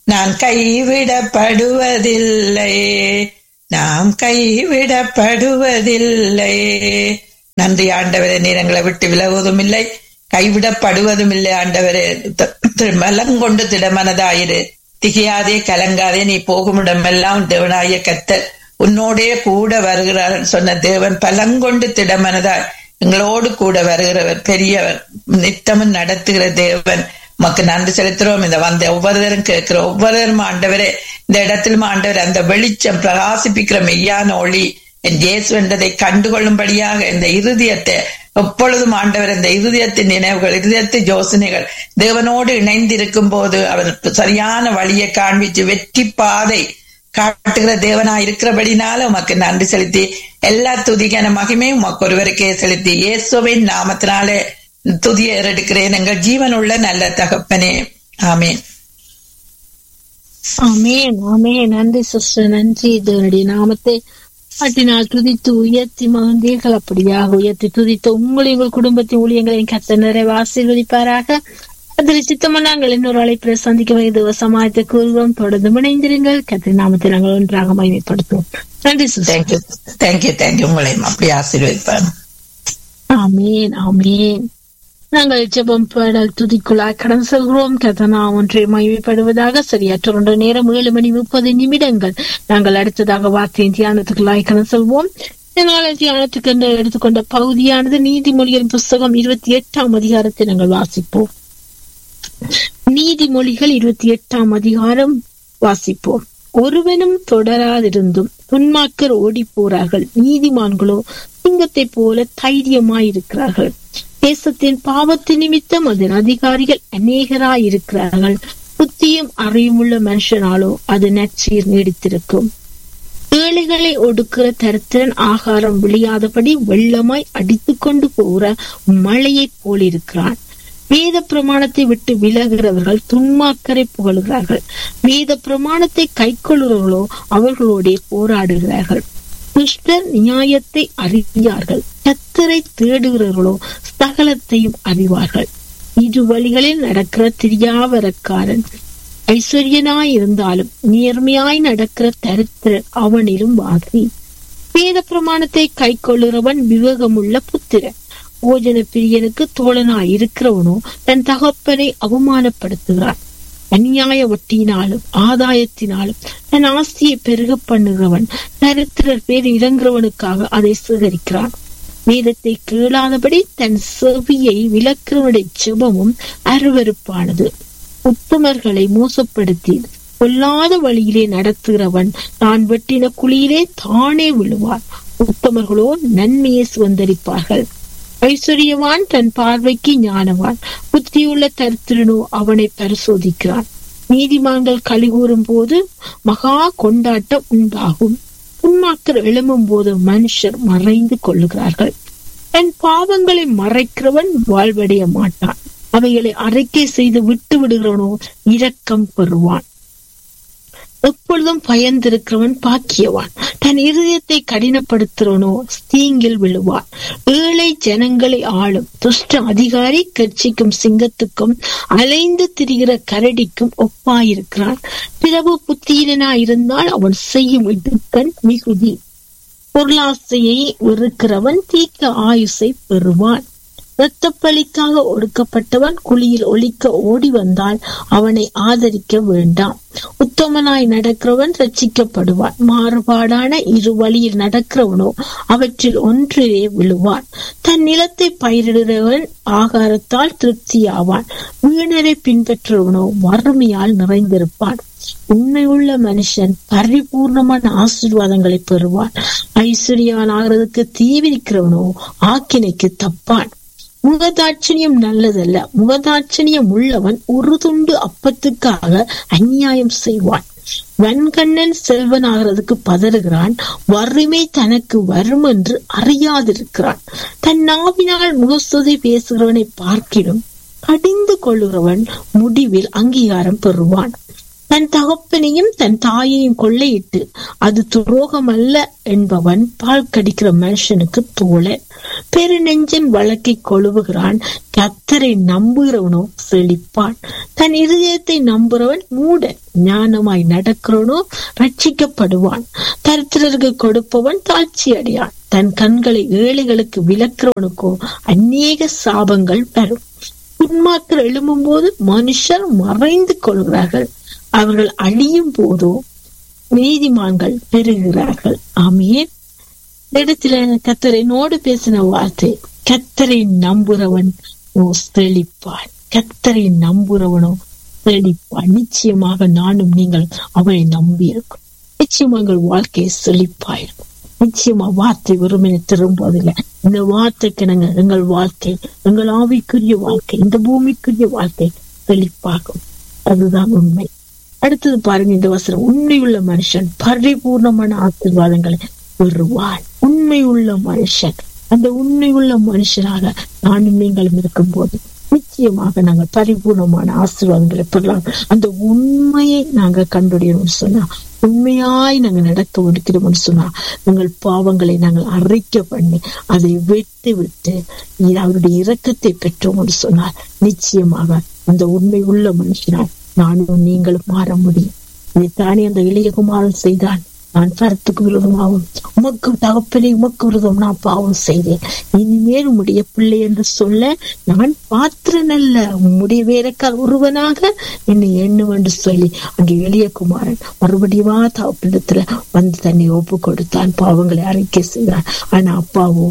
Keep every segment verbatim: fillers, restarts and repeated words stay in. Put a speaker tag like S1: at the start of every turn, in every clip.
S1: நான் கைவிடப்படுவதில்லை, நாம் கைவிடப்படுவதில்லை. நன்றி ஆண்டவரே, நீர் எங்களை விட்டு விலகுவதும் இல்லை, கைவிடப்படுவதும் இல்லை. ஆண்டவரே, மலங்கொண்டு திடமனதாயிரு, திகையாதே கலங்காதே, நீ போகுமிடமெல்லாம் தேவனாய கர்த்தர் உன்னோடே கூட வருகிறார் சொன்ன தேவன் பலங்கொண்டு திடமனதாய் எங்களோடு கூட வருகிறவர், பெரியவர், நித்தமும் நடத்துகிற தேவன். உமக்கு நன்றி செலுத்துறோம். இந்த வந்த ஒவ்வொருத்தரும் கேட்கிற ஒவ்வொருத்தரும் ஆண்டவரே, இந்த இடத்திலும் ஆண்டவரே அந்த வெளிச்சம் பிரகாசிப்பிக்கிற மெய்யான ஒளி என் இயேசு என்றதை கண்டுகொள்ளும்படியாக இந்த இருதயத்தை எப்பொழுதும் ஆண்டவர் இந்த இருதயத்தின் நினைவுகள், இருதயத்தின் யோசனைகள் தேவனோடு இணைந்திருக்கும் போது அவர் சரியான வழியை காண்பிச்சு வெற்றி பாதை காட்டுகிற தேவனா இருக்கிறபடினால உமக்கு நன்றி செலுத்தி எல்லா துதிக்கான மகிமையும் உமக்கு ஒருவருக்கே செலுத்தி இயேசுவின் நாமத்தினாலே துதியை ஏறெடுக்கிறேன் எங்கள் ஜீவன் உள்ள நல்ல தகப்பனே. ஆமேன்,
S2: ஆமேன், ஆமேன். நன்றி சிஸ்டர், நன்றி. இதனுடைய நாமத்தை பாட்டினால் துதித்து உயர்த்தி மகிழ்ந்தீர்கள். அப்படியாக உயர்த்தி துதித்த உங்களை உங்கள் குடும்பத்தின் ஊழியங்களையும் கர்த்தர் நிறைய ஆசீர்வதிப்பாராக. அதில் சித்தமா நாங்கள் இன்னொரு அழைப்பில் சந்திக்க வயது சமாளித்து கூறுவோம். தொடர்ந்து இணைந்திருங்கள். கர்த்தர் நாமத்தை நாங்கள் ஒன்றாக மகிமைப்படுத்துவோம். நன்றி சிஸ்டர்.
S1: தேங்க்யூ தேங்க்யூ தேங்க்யூ உங்களையும் அப்படி ஆசீர்வதிப்பார்.
S2: ஆமேன், ஆமேன். நாங்கள் ஜெபம் பாடல் துதிக்குள்ளாய் கடந்து செல்கிறோம். கர்த்தர் ஒன்றை மகிமைப்படுவதாக. சரியாற்ற ஒன்று நேரம் ஏழு மணி முப்பது நிமிடங்கள். நாங்கள் அடுத்ததாக வார்த்தையின் தியானத்துக்குள்ளாய் கடந்து செல்வோம். இதனால தியானத்துக்கு என்று எடுத்துக்கொண்ட பகுதியானது நீதிமொழிகளின் புஸ்தகம் இருபத்தி எட்டாம் அதிகாரத்தை நாங்கள் வாசிப்போம். நீதிமொழிகள் இருபத்தி எட்டாம் அதிகாரம் வாசிப்போம். ஒருவனும் தொடராதிருந்தும் துன்மார்க்கர் ஓடி போறார்கள், நீதிமான்களோ சிங்கத்தை போல தைரியமாயிருக்கிறார்கள். தேசத்தின் பாவத்தின் நிமித்தம் அதன் அதிகாரிகள் அநேகராயிருக்கிறார்கள். புத்தியும் அறிவுள்ள மனுஷனாலோ அது நற்சீர் நீடித்திருக்கும். ஏழைகளை ஒடுக்கிற தரித்திரன் ஆகாரம் விழியாதபடி வெள்ளமாய் அடித்து கொண்டு போகிற மழையை போலிருக்கிறான். வேத பிரமாணத்தை விட்டு விலகிறவர்கள் துன்மார்க்கரை புகழ்கிறார்கள். வேத பிரமாணத்தை கைக்கொள்கிறவர்களோ அவர்களோட போராடுகிறார்கள். துஷ்டர் நியாயத்தை அறியார்கள், கர்த்தரை தேடுகிறவர்களோ சகலத்தையும் அறிவார்கள். இரு வழிகளில் நடக்கிற திரியாவரக்காரன் ஐஸ்வர்யனாய் இருந்தாலும் நேர்மையாய் நடக்கிற தரித்திரர் அவனிலும் வாசி. வேத பிரமாணத்தை கைக்கொள்ளுகிறவன் விவேகமுள்ள புத்திரன். போஜன பிரியனுக்கு தோழனாய் இருக்கிறவனோ தன் தகப்பனை அவமானப்படுத்துகிறான். அநியாய வட்டியினாலும் ஆதாயத்தினாலும் தன் ஆஸ்தியை பெருக பண்ணுகிறவன் தரித்திரர் பேர் இறங்குறவனுக்காக அதை சேகரிக்கிறான். வேதத்தை கேளாதபடி தன் செவியை விலக்கிறவனுடைய ஜெபமும் அருவருப்பானது. உத்தமர்களை மோசப்படுத்தி கொல்லாத வழியிலே நடத்துகிறவன் தான் வெட்டின குழியிலே தானே விழுவார். உத்தமர்களோ நன்மையை சுதந்திரிப்பார்கள். ஐஸ்வர்யவான் தன் பார்வைக்கு ஞானவான், புத்தியுள்ள தரித்திரனோ அவனை பரிசோதிக்கிறான். நீதிமான்கள் களி கூறும் போது மகா கொண்டாட்டம் உண்டாகும். துன்மார்க்கர் எழும்பும் போது மனுஷர் மறைந்து கொள்ளுகிறார்கள். தன் பாவங்களை மறைக்கிறவன் வாழ்வடைய மாட்டான். அவைகளை அறிக்கை செய்து விட்டு விடுகிறவனோ இரக்கம் பெறுவான். எப்பொழுதும் பயந்திருக்கிறவன் பாக்கியவான். தன் இருதயத்தை கடினப்படுத்துறவனோ தீங்கில் விழுவான். ஏழை ஜனங்களை ஆளும் துஷ்ட அதிகாரி கர்ச்சிக்கும் சிங்கத்துக்கும் அலைந்து திரிகிற கரடிக்கும் ஒப்பாயிருக்கிறான். பிரபு புத்தியிலனா இருந்தால் அவன் செய்யும் இடுக்கண் மிகுதி. பொருளாசையை வெறுக்கிறவன் தீக்க ஆயுசை பெறுவான். இரத்தப்பலிக்காக ஒடுக்கப்பட்டவன் குழியில் ஒளிக்க ஓடி வந்தால் அவனை ஆதரிக்க வேண்டாம். உத்தமனாய் நடக்கிறவன் ரட்சிக்கப்படுவான். மாறுபாடான இரு வழியில் நடக்கிறவனோ அவற்றில் ஒன்றிலே விழுவான். தன் நிலத்தை பயிரிடுகிறவன் ஆகாரத்தால் திருப்தியாவான். வீணரை பின்பற்றுவனோ வறுமையால் நிறைந்திருப்பான். உண்மையுள்ள மனுஷன் பரிபூர்ணமான ஆசீர்வாதங்களை பெறுவான். ஐஸ்வர்யவான் ஆகிறதுக்கு தீவிரிக்கிறவனோ ஆக்கினைக்கு தப்பான். முகதாட்சணியம் நல்லதல்ல. முகதாட்சணியம் உள்ளவன் ஒரு துண்டு அப்பத்துக்காக அநியாயம் செய்வான். வன்கண்ணன் செல்வன் ஆகிறதுக்கு பதறுகிறான். வறுமை தனக்கு வரும் என்று அறியாதிருக்கிறான். தன் நாவினால் முகஸ்துதி பேசுகிறவனை பார்க்கிலும் கடிந்து கொள்ளுகிறவன் முடிவில் அங்கீகாரம் பெறுவான். தன் தகப்பனையும் தன் தாயையும் கொள்ளையிட்டு அது துரோகம் அல்ல என்பவன் பால் கடிக்கிற மனுஷனுக்கு தோழன். பெருநெஞ்சன் வழக்கை கொழுவுகிறான், கர்த்தரை நம்புகிறவனோ செழிப்பான். தன் இருதயத்தை நம்புறவன் மூடன், ஞானமாய் நடக்கிறவனோ ரட்சிக்கப்படுவான். தரித்திரருக்கு கொடுப்பவன் தாழ்ச்சி அடையான், தன் கண்களை ஏழைகளுக்கு விலக்கிறவனுக்கோ அநேக சாபங்கள் வரும். துன்மார்க்கர் எழும்பும் போது மனுஷர் மறைந்து கொள்கிறார்கள், அவர்கள் அழியும் போதோ நீதிமான்கள் பெறுகிறார்கள். ஆமென். இடத்துல கர்த்தர் என்னோடு பேசின வார்த்தை, கர்த்தரை நம்புறவன் ஓ செழிப்பான், கர்த்தரை நம்புறவனோ செழிப்பான். நிச்சயமாக நானும் நீங்கள் அவரை நம்பி இருக்கும், நிச்சயமா எங்கள் வாழ்க்கையை செழிப்பாயிருக்கும். நிச்சயமா வார்த்தை வெறுமனே திரும்புவதில்லை. இந்த வார்த்தைக்கு நாங்கள் எங்கள் வாழ்க்கை, எங்கள் ஆவிக்குரிய வாழ்க்கை, இந்த பூமிக்குரிய வாழ்க்கை செழிப்பாகும். அதுதான் உண்மை. அடுத்தது பாருங்க, இந்த வசனம், உண்மையுள்ள மனுஷன் பரிபூர்ணமான ஆசீர்வாதங்களை பெறுவான். உண்மை உள்ள மனுஷன், அந்த உண்மை உள்ள மனுஷனாக நானும் நீங்களும் இருக்கும் போது நிச்சயமாக நாங்கள் பரிபூர்ணமான ஆசீர்வாதங்களை பெறலாம். அந்த உண்மையை நாங்கள் கண்டுடையணும்னு சொன்னா, உண்மையாய் நாங்கள் நடக்க ஒடுக்கிறோம்னு சொன்னா, எங்கள் பாவங்களை நாங்கள் அறிக்கை பண்ணி அதை விட்டு விட்டு அவருடைய இரக்கத்தை பெற்றோம்னு சொன்னால் நிச்சயமாக அந்த உண்மை உள்ள மனுஷனால் நானும் நீங்களும் மாற முடியும். இதைத்தானே அந்த இளைய குமாரன் செய்தான். நான் பரத்துக்கு விரோதமாகவும் உமக்கு தகப்பனை உமக்கு விரோதம் நான் பாவம் செய்தேன், இனிமேல் உம்முடைய பிள்ளை என்று சொல்ல நான் பாத்திரன் அல்ல, உம்முடைய வேலைக்கால் ஒருவனாக என்னை எண்ணு என்று சொல்லி அங்கே எளிய குமாரன் மறுபடியுமா தகப்பனிடத்துல வந்து தன்னை ஒப்பு கொடுத்தான், பாவங்களை அறிக்கை செய்தான். ஆனா அப்பாவோ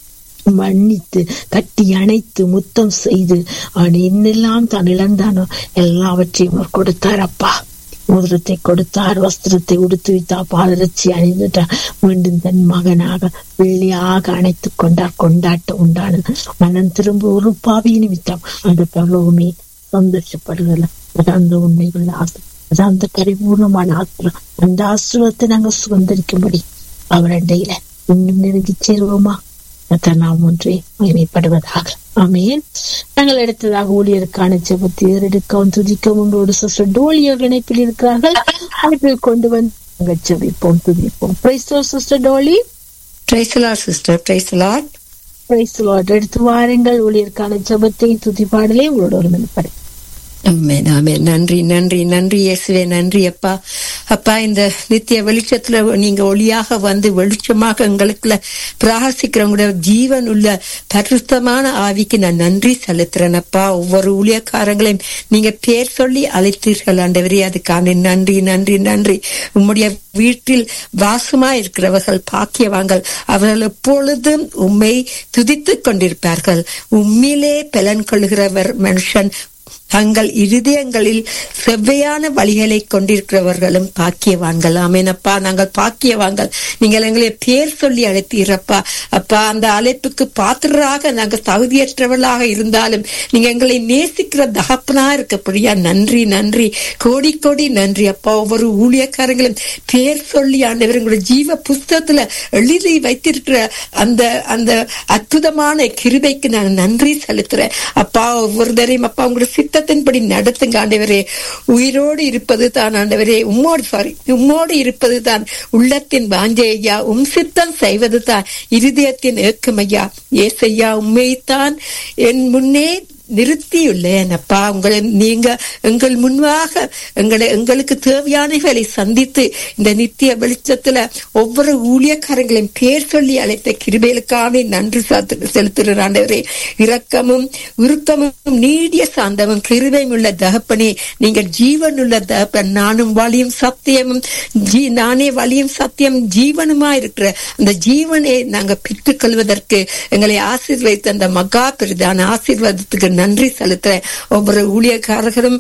S2: மன்னித்து கட்டி அணைத்து முத்தம் செய்து அவன் என்னெல்லாம் தான் இழந்தானோ எல்லாவற்றையும் அவர் கொடுத்தார். அப்பா மோதிரத்தை கொடுத்தார், வஸ்திரத்தை உடுத்து வைத்தார், பாதரட்சி அணிந்துட்டார். மீண்டும் தன் மகனாக வெள்ளியாக அணைத்துக் கொண்டார். கொண்டாட்டம் உண்டானது. மனம் திரும்ப ஒரு பாவி நிமித்தம் அந்த பரலோகமே சந்தோஷப்படுகிறல. அதான் அந்த உண்மையுள்ள ஆசை, அதான் அந்த பரிபூர்ணமான ஆசிரம். அந்த ஆசிரத்தை நாங்கள் சுதந்திரிக்கும்படி அவர் அண்டையில இன்னும் நெருங்கி சேருவோமா? நாம் ஒன்றே மகிமைப்படுவதாக. ஆமென். நாங்கள் அடுத்ததாக ஊழியருக்கான ஜெபத்தை ஏறெடுக்கவும் துதிக்கவும் உங்களோடு சிஸ்டர் டோலி இணைப்பில் இருக்கிறார்கள். அழைப்பில் கொண்டு வந்து ஜெபிப்போம், துதிப்போம். Praise the Lord sister Dolly.
S3: Praise the Lord sister. Praise the Lord.
S2: Praise the Lord. எடுத்து வாருங்கள் ஊழியருக்கான ஜெபத்தை துதி பாடலை உங்களோட ஒரு மணிப்படை.
S3: ஆமென், ஆமென். நன்றி, நன்றி, நன்றி இயேசுவே, நன்றி அப்பா. அப்பா, இந்த நித்திய வெளிச்சத்துல நீங்க ஒளியாக வந்து வெளிச்சமாக எங்களுக்குள்ள பிரகாசிக்கிறவங்களோட ஜீவன் உள்ள பரிசுத்தமான ஆவிக்கு நான் நன்றி செலுத்துறேன் அப்பா. ஒவ்வொரு ஊழியக்காரங்களையும் நீங்க பேர் சொல்லி அழைத்தீர்கள் ஆண்டவரே, அதுக்கான நன்றி, நன்றி, நன்றி. உம்முடைய வீட்டில் வாசமா இருக்கிறவர்கள் பாக்கியவாங்கள், அவர்கள் எப்பொழுதும் உம்மை துதித்துக் கொண்டிருப்பார்கள். உம்மிலே பலன் கொள்கிறவர் மனுஷன் தங்கள் இருதயங்களில் செவ்வையான வழிகளை கொண்டிருக்கிறவர்களும் பாக்கியவான்கள். ஆமேனப்பா, நாங்கள் பாக்கியவான்கள். நீங்கள் எங்களை பேர் சொல்லி அழைத்தீரப்பா. அப்பா, அந்த அழைப்புக்கு பாத்திரராக நாங்கள் தகுதியற்றவர்களாக இருந்தாலும் நீங்க எங்களை நேசிக்கிற தகப்பனா இருக்கப்படியா நன்றி, நன்றி, கோடி கோடி நன்றி அப்பா. ஒவ்வொரு ஊழியக்காரங்களும் பேர் சொல்லி ஆண்டவர் எங்களுடைய ஜீவ புஸ்தகத்துல எழுதி வைத்திருக்கிற அந்த அந்த அற்புதமான கிருபைக்கு நான் நன்றி செலுத்துறேன் அப்பா. ஒவ்வொருத்தரையும் அப்பா உங்களுடைய சித்த படி நடத்துங்க ஆண்டவரே. உயிரோடு இருப்பது தான் ஆண்டவரே, உம்மோடு சாரி உம்மோடு இருப்பது தான் உள்ளத்தின் வாஞ்சையா, உம் சித்தம் செய்வது தான் இருதயத்தின் ஏக்கமையா. ஏசையா, உண்மைத்தான் என் முன்னே நிறுத்தியுள்ளேன் அப்பா. உங்களை நீங்க எங்கள் முன்பாக எங்களை எங்களுக்கு தேவையானவர்களை சந்தித்து இந்த நித்திய வெளிச்சத்துல ஒவ்வொரு ஊழியக்காரங்களையும் பேர் சொல்லி அழைத்த கிருபைகளுக்கான நன்றி செலுத்துகிறாண்டவரே. இரக்கமும் உருக்கமும் நீடிய சாந்தமும் கிருபையும் உள்ள தகப்பனே, நீங்கள் ஜீவன் உள்ள தகப்பன். நானும் வழியும் சத்தியமும் நானே வழியும் சத்தியம் ஜீவனுமா இருக்கிற அந்த ஜீவனை நாங்க பெற்றுக் கொள்வதற்கு எங்களை ஆசீர்வதித்த அந்த மகா பெரிதான ஆசீர்வாதத்துக்கு நன்றி செலுத்துறேன். ஒவ்வொரு ஊழியக்காரர்களும்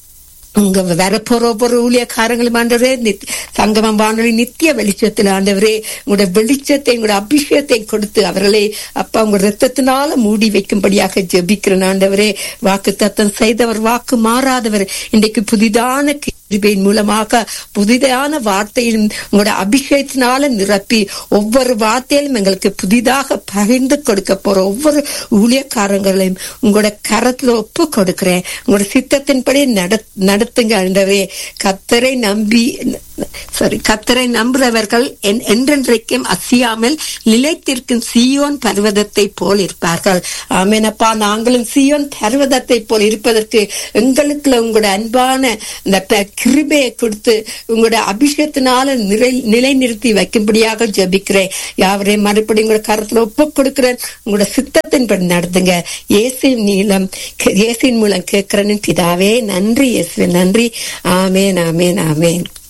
S3: உங்க வரப்போற ஒவ்வொரு ஊழியக்காரங்களும் ஆண்டவரே, சங்கமம் வானொலி நித்திய வெளிச்சத்தில் ஆண்டவரே உங்களோட வெளிச்சத்தை உங்களோட அபிஷேகத்தை கொடுத்து அவர்களை அப்பா உங்க ரத்தத்தினால மூடி வைக்கும்படியாக ஜெபிக்கிறேன் ஆண்டவரே. வாக்கு தத்தம் செய்தவர், வாக்கு மாறாதவர், இன்றைக்கு புதிதான கிருபையின் மூலமாக புதிதான வார்த்தையும் உங்களோட அபிஷேகத்தினால நிரப்பி ஒவ்வொரு வார்த்தையிலும் எங்களுக்கு புதிதாக பகிர்ந்து கொடுக்க போற ஒவ்வொரு ஊழியக்காரங்களையும் உங்களோட கரத்துல ஒப்பு கொடுக்கிறேன். உங்களோட சித்தத்தின்படி நடத்துங்க ஆண்டவரே. கர்த்தரை நம்பி சாரி கர்த்தரை நம்புறவர்கள் என்றென்றைக்கும் அசையாமல் நிலைத்திருக்கும் சீயோன் பர்வதத்தை போல் இருப்பார்கள். ஆமெனப்பா, நாங்களும் சீயோன் பர்வதத்தை போல் இருப்பதற்கு எங்களுக்குள்ள உங்களோட அன்பான இந்த கிருபையை கொடுத்து உங்களோட அபிஷேகத்தினால நிலை நிலைநிறுத்தி வைக்கும்படியாக ஜெபிக்கிறேன். யாவரையும் மறுபடியும் உங்களோட கருத்துல ஒப்பு கொடுக்கிறேன். உங்களோட சித்தத்தின்படி நடத்துங்க. இயேசுவின் நீளம் இயேசுவின் மூலம் கேட்கிறேன் பிதாவே. நன்றி இயேசுவே, நன்றி. ஆமேன், ஆமேன், ஆமேன்.